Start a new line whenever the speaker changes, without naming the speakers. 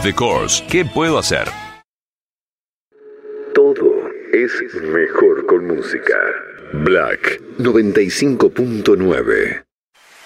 The Course. ¿Qué puedo hacer?
Todo es mejor con música. Black 95.9.